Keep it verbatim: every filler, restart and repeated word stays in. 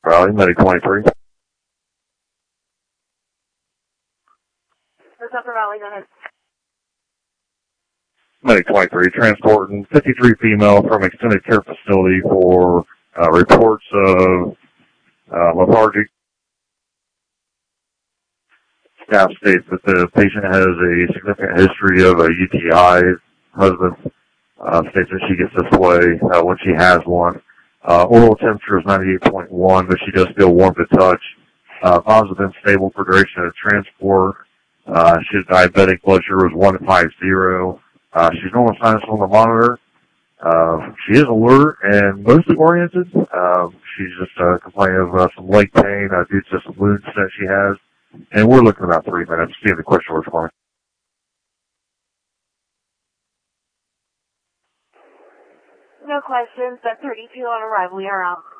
Raleigh, Medic twenty-three. What's up for Raleigh? Go ahead. Medic twenty-three, transporting fifty-three female from extended care facility for uh, reports of uh, lethargic. Staff states that the patient has a significant history of a U T I. Husband uh, states that she gets this way uh, when she has one. Uh, oral temperature is ninety-eight point one, but she does feel warm to touch. Uh, Mom's been stable for duration of transport. Uh, she's diabetic. Blood sugar was one fifty. Uh, she's normal sinus on the monitor. Uh, she is alert and mostly oriented. Uh, she's just uh, complaining of uh, some leg pain uh, due to some wounds that she has. And we're looking about three minutes. See if the question works for me. No questions. That's thirty-two on arrival. We are out.